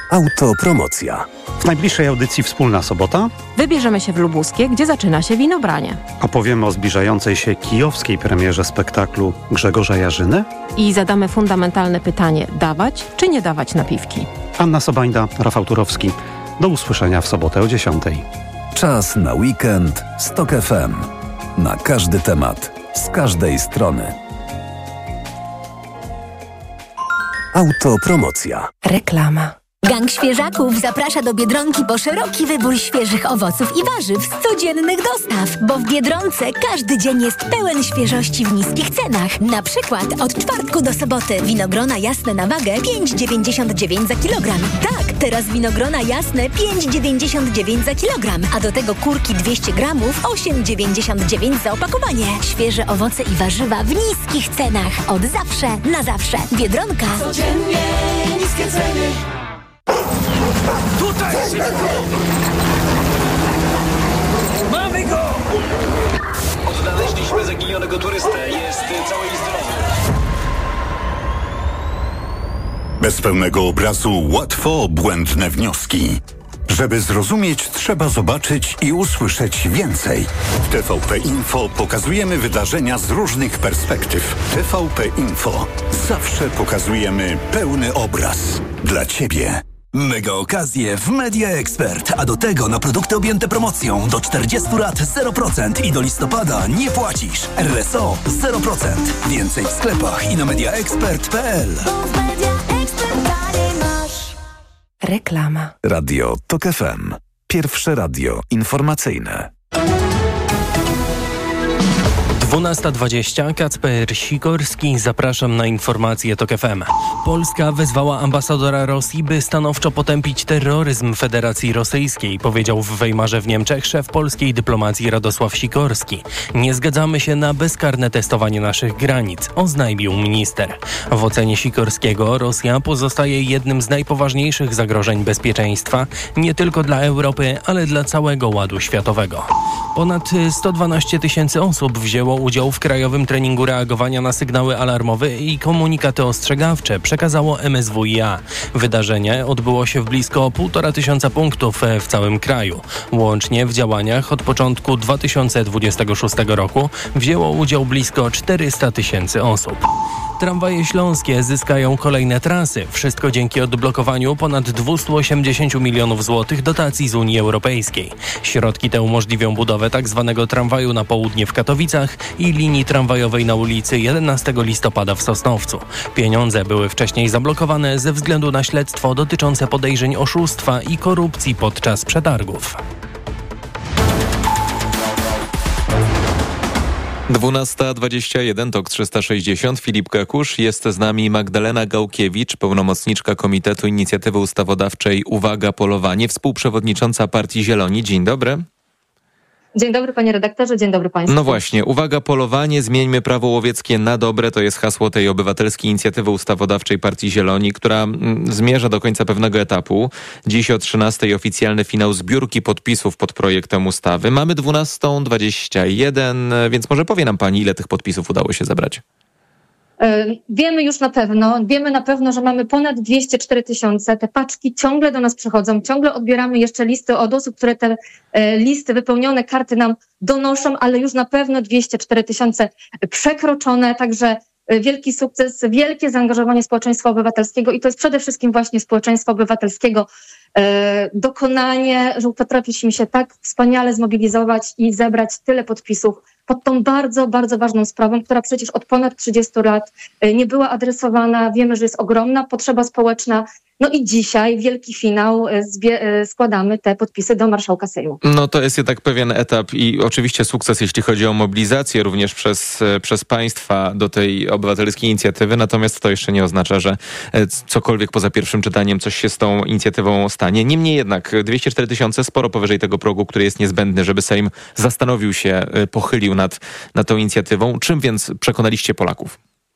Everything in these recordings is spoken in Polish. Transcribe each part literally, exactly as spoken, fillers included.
Autopromocja. W najbliższej audycji Wspólna Sobota wybierzemy się w Lubuskie, gdzie zaczyna się winobranie. Opowiemy o zbliżającej się kijowskiej premierze spektaklu Grzegorza Jarzyny I zadamy fundamentalne pytanie: dawać czy nie dawać napiwki? Anna Sobańda, Rafał Turowski. Do usłyszenia w sobotę o dziesiątej. Czas na weekend z TOK F M. Na każdy temat, z każdej strony. Autopromocja. Reklama. Gang Świeżaków zaprasza do Biedronki po szeroki wybór świeżych owoców i warzyw z codziennych dostaw, bo w Biedronce każdy dzień jest pełen świeżości w niskich cenach. Na przykład od czwartku do soboty winogrona jasne na wagę pięć dziewięćdziesiąt dziewięć za kilogram. Tak, teraz winogrona jasne pięć dziewięćdziesiąt dziewięć za kilogram, a do tego kurki dwieście gramów osiem dziewięćdziesiąt dziewięć za opakowanie. Świeże owoce i warzywa w niskich cenach. Od zawsze na zawsze. Biedronka. Codziennie niskie ceny. Tutaj! Mamy go! Odnaleźliśmy zaginionego turystę. Jest cały i zdrowy. Bez pełnego obrazu łatwo błędne wnioski. Żeby zrozumieć, trzeba zobaczyć i usłyszeć więcej. W T V P Info pokazujemy wydarzenia z różnych perspektyw. T V P Info. Zawsze pokazujemy pełny obraz. Dla Ciebie. Mega okazje w Media Expert, a do tego na produkty objęte promocją do czterdziestu lat zero procent i do listopada nie płacisz. R S O zero procent. Więcej w sklepach i na mediaexpert kropka p l. Reklama. Radio TOK F M. Pierwsze radio informacyjne. dwunasta dwadzieścia, Kacper Sikorski, zapraszam na informacje TOK F M. Polska wezwała ambasadora Rosji, by stanowczo potępić terroryzm Federacji Rosyjskiej, powiedział w Weimarze w Niemczech szef polskiej dyplomacji Radosław Sikorski. Nie zgadzamy się na bezkarne testowanie naszych granic, oznajmił minister. W ocenie Sikorskiego Rosja pozostaje jednym z najpoważniejszych zagrożeń bezpieczeństwa, nie tylko dla Europy, ale dla całego ładu światowego. Ponad sto dwanaście tysięcy osób wzięło udział w krajowym treningu reagowania na sygnały alarmowe i komunikaty ostrzegawcze, przekazało M S W i A. Wydarzenie odbyło się w blisko półtora tysiąca punktów w całym kraju. Łącznie w działaniach od początku dwa tysiące dwudziestego szóstego roku wzięło udział blisko czterysta tysięcy osób. Tramwaje śląskie zyskają kolejne trasy. Wszystko dzięki odblokowaniu ponad dwieście osiemdziesiąt milionów złotych dotacji z Unii Europejskiej. Środki te umożliwią budowę tzw. tramwaju na południe w Katowicach i linii tramwajowej na ulicy jedenastego listopada w Sosnowcu. Pieniądze były wcześniej zablokowane ze względu na śledztwo dotyczące podejrzeń oszustwa i korupcji podczas przetargów. dwunasta dwadzieścia jeden, TOK trzysta sześćdziesiąt. Filip Kakusz, jest z nami Magdalena Gałkiewicz, pełnomocniczka Komitetu Inicjatywy Ustawodawczej Uwaga Polowanie, współprzewodnicząca Partii Zieloni. Dzień dobry. Dzień dobry panie redaktorze, dzień dobry państwu. No właśnie, uwaga, polowanie, zmieńmy prawo łowieckie na dobre, to jest hasło tej obywatelskiej inicjatywy ustawodawczej Partii Zieloni, która mm, zmierza do końca pewnego etapu. Dziś o trzynastej oficjalny finał zbiórki podpisów pod projektem ustawy. Mamy dwunasta dwadzieścia jeden, więc może powie nam pani, ile tych podpisów udało się zebrać? Wiemy już na pewno, wiemy na pewno, że mamy ponad dwieście cztery tysiące. Te paczki ciągle do nas przychodzą, ciągle odbieramy jeszcze listy od osób, które te listy, wypełnione karty nam donoszą, ale już na pewno dwieście cztery tysiące przekroczone, także wielki sukces, wielkie zaangażowanie społeczeństwa obywatelskiego i to jest przede wszystkim właśnie społeczeństwa obywatelskiego dokonanie, że potrafiliśmy się tak wspaniale zmobilizować i zebrać tyle podpisów pod tą bardzo, bardzo ważną sprawą, która przecież od ponad trzydziestu lat nie była adresowana. Wiemy, że jest ogromna potrzeba społeczna. No i dzisiaj wielki finał, zbie- składamy te podpisy do marszałka Sejmu. No to jest jednak pewien etap i oczywiście sukces, jeśli chodzi o mobilizację również przez, przez państwa do tej obywatelskiej inicjatywy, natomiast to jeszcze nie oznacza, że cokolwiek poza pierwszym czytaniem coś się z tą inicjatywą stanie. Niemniej jednak dwieście cztery tysiące, sporo powyżej tego progu, który jest niezbędny, żeby Sejm zastanowił się, pochylił nad, nad tą inicjatywą. Czym więc przekonaliście Polaków?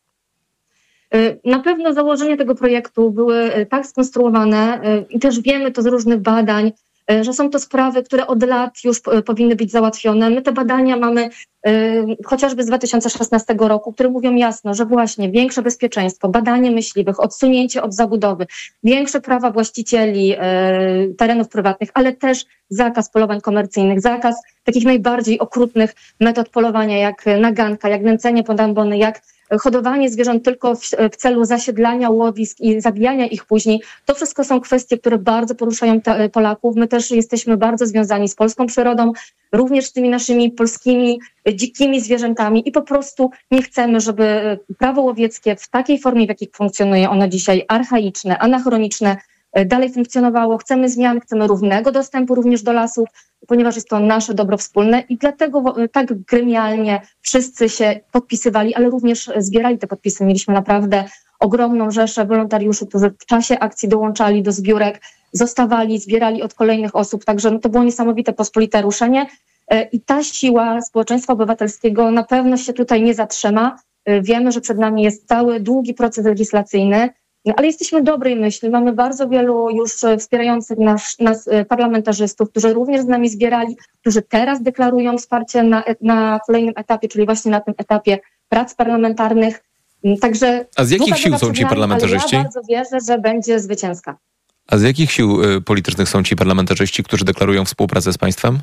Na pewno założenia tego projektu były tak skonstruowane i też wiemy to z różnych badań, że są to sprawy, które od lat już powinny być załatwione. My te badania mamy chociażby z dwa tysiące szesnastego roku, które mówią jasno, że właśnie większe bezpieczeństwo, badanie myśliwych, odsunięcie od zabudowy, większe prawa właścicieli terenów prywatnych, ale też zakaz polowań komercyjnych, zakaz takich najbardziej okrutnych metod polowania, jak naganka, jak nęcenie pod ambony, jak hodowanie zwierząt tylko w, w celu zasiedlania łowisk i zabijania ich później. To wszystko są kwestie, które bardzo poruszają te, Polaków. My też jesteśmy bardzo związani z polską przyrodą, również z tymi naszymi polskimi dzikimi zwierzętami i po prostu nie chcemy, żeby prawo łowieckie w takiej formie, w jakiej funkcjonuje ono dzisiaj, archaiczne, anachroniczne, dalej funkcjonowało. Chcemy zmian, chcemy równego dostępu również do lasów, ponieważ jest to nasze dobro wspólne i dlatego tak gremialnie wszyscy się podpisywali, ale również zbierali te podpisy. Mieliśmy naprawdę ogromną rzeszę wolontariuszy, którzy w czasie akcji dołączali do zbiórek, zostawali, zbierali od kolejnych osób, także no to było niesamowite, pospolite ruszenie i ta siła społeczeństwa obywatelskiego na pewno się tutaj nie zatrzyma. Wiemy, że przed nami jest cały długi proces legislacyjny, ale jesteśmy dobrej myśli. Mamy bardzo wielu już wspierających nas, nas parlamentarzystów, którzy również z nami zbierali, którzy teraz deklarują wsparcie na, na kolejnym etapie, czyli właśnie na tym etapie prac parlamentarnych. Także a z jakich sił są ci parlamentarzyści? Ja bardzo wierzę, że będzie zwycięska. A z jakich sił politycznych są ci parlamentarzyści, którzy deklarują współpracę z państwem?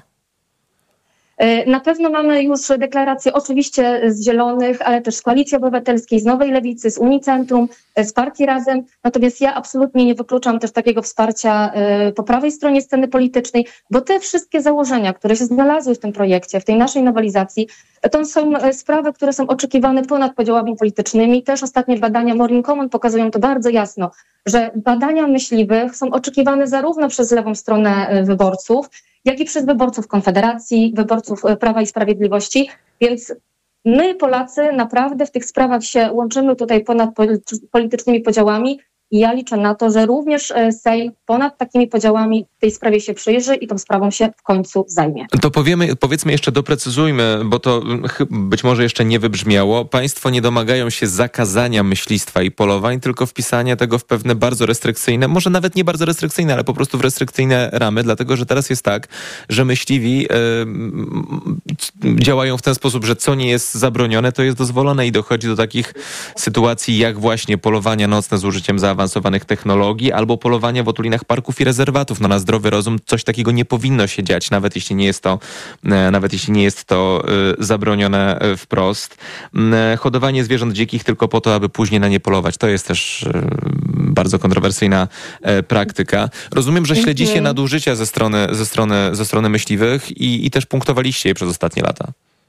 Na pewno mamy już deklaracje oczywiście z Zielonych, ale też z Koalicji Obywatelskiej, z Nowej Lewicy, z Unicentrum, z Partii Razem. Natomiast ja absolutnie nie wykluczam też takiego wsparcia po prawej stronie sceny politycznej, bo te wszystkie założenia, które się znalazły w tym projekcie, w tej naszej nowelizacji, to są sprawy, które są oczekiwane ponad podziałami politycznymi. Też ostatnie badania Morning Common pokazują to bardzo jasno, że badania myśliwych są oczekiwane zarówno przez lewą stronę wyborców, jak i przez wyborców Konfederacji, wyborców Prawa i Sprawiedliwości. Więc my, Polacy, naprawdę w tych sprawach się łączymy tutaj ponad politycznymi podziałami i ja liczę na to, że również Sejm ponad takimi podziałami tej sprawie się przyjrzy i tą sprawą się w końcu zajmie. To powiemy, powiedzmy jeszcze, doprecyzujmy, bo to być może jeszcze nie wybrzmiało. Państwo nie domagają się zakazania myślistwa i polowań, tylko wpisania tego w pewne bardzo restrykcyjne, może nawet nie bardzo restrykcyjne, ale po prostu w restrykcyjne ramy, dlatego że teraz jest tak, że myśliwi yy, działają w ten sposób, że co nie jest zabronione, to jest dozwolone i dochodzi do takich sytuacji jak właśnie polowania nocne z użyciem zaawansowanych technologii albo polowania w otulinach parków i rezerwatów. No na zdrowy rozum coś takiego nie powinno się dziać, nawet jeśli nie jest to, nawet jeśli nie jest to zabronione wprost. Hodowanie zwierząt dzikich tylko po to, aby później na nie polować. To jest też bardzo kontrowersyjna praktyka. Rozumiem, że śledzicie nadużycia ze strony, ze strony, ze strony myśliwych i, i też punktowaliście je przez ostatnie lata.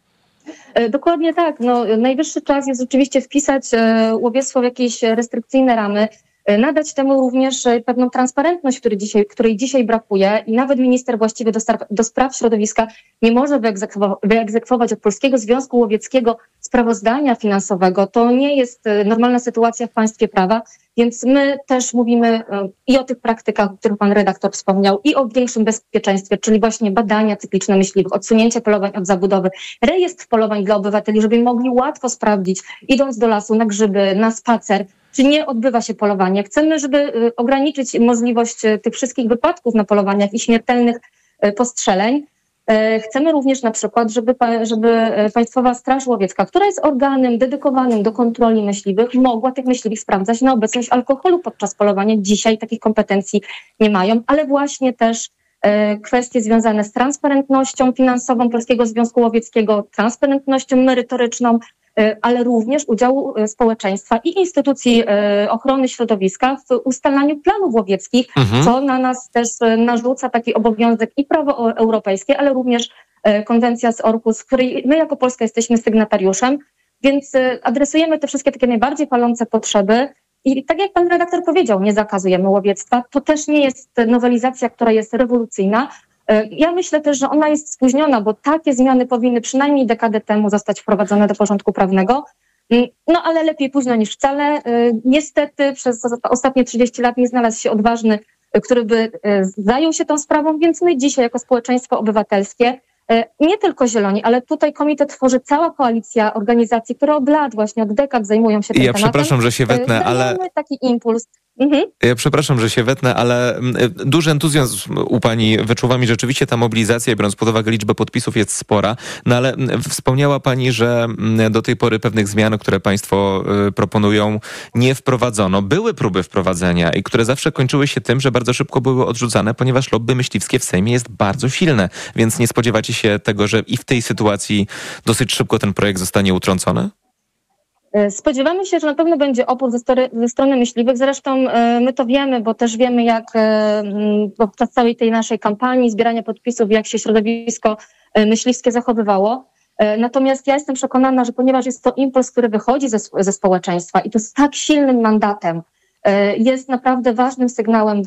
Dokładnie tak. No, najwyższy czas jest rzeczywiście wpisać łowiectwo w jakieś restrykcyjne ramy, nadać temu również pewną transparentność, której dzisiaj, której dzisiaj brakuje i nawet minister właściwy do, star- do spraw środowiska nie może wyegzekwować, wyegzekwować od Polskiego Związku Łowieckiego sprawozdania finansowego. To nie jest normalna sytuacja w państwie prawa, więc my też mówimy i o tych praktykach, o których pan redaktor wspomniał, i o większym bezpieczeństwie, czyli właśnie badania cykliczne myśliwych, odsunięcie polowań od zabudowy, rejestr polowań dla obywateli, żeby mogli łatwo sprawdzić, idąc do lasu na grzyby, na spacer, czy nie odbywa się polowanie. Chcemy, żeby ograniczyć możliwość tych wszystkich wypadków na polowaniach i śmiertelnych postrzeleń. Chcemy również na przykład, żeby, żeby Państwowa Straż Łowiecka, która jest organem dedykowanym do kontroli myśliwych, mogła tych myśliwych sprawdzać na obecność alkoholu podczas polowania. Dzisiaj takich kompetencji nie mają, ale właśnie też kwestie związane z transparentnością finansową Polskiego Związku Łowieckiego, transparentnością merytoryczną, ale również udziału społeczeństwa i instytucji ochrony środowiska w ustalaniu planów łowieckich, mhm. co na nas też narzuca taki obowiązek i prawo europejskie, ale również konwencja z Orkus, której my jako Polska jesteśmy sygnatariuszem, więc adresujemy te wszystkie takie najbardziej palące potrzeby. I tak jak pan redaktor powiedział, nie zakazujemy łowiectwa. To też nie jest nowelizacja, która jest rewolucyjna. Ja myślę też, że ona jest spóźniona, bo takie zmiany powinny przynajmniej dekadę temu zostać wprowadzone do porządku prawnego. No ale lepiej późno niż wcale. Niestety przez ostatnie trzydzieści lat nie znalazł się odważny, który by zajął się tą sprawą, więc my dzisiaj jako społeczeństwo obywatelskie, nie tylko Zieloni, ale tutaj komitet tworzy cała koalicja organizacji, które od lat, właśnie od dekad zajmują się tym ja tematem. Ja przepraszam, że się wetnę, ale... taki impuls. Mhm. Ja przepraszam, że się wetnę, ale duży entuzjazm u pani wyczuwam i rzeczywiście ta mobilizacja, biorąc pod uwagę liczbę podpisów, jest spora. No ale wspomniała pani, że do tej pory pewnych zmian, które państwo proponują, nie wprowadzono. Były próby wprowadzenia i które zawsze kończyły się tym, że bardzo szybko były odrzucane, ponieważ lobby myśliwskie w Sejmie jest bardzo silne. Więc nie spodziewacie się tego, że i w tej sytuacji dosyć szybko ten projekt zostanie utrącony? Spodziewamy się, że na pewno będzie opór ze, story, ze strony myśliwych. Zresztą my to wiemy, bo też wiemy, jak podczas całej tej naszej kampanii zbierania podpisów, jak się środowisko myśliwskie zachowywało. Natomiast ja jestem przekonana, że ponieważ jest to impuls, który wychodzi ze, ze społeczeństwa i to z tak silnym mandatem, jest naprawdę ważnym sygnałem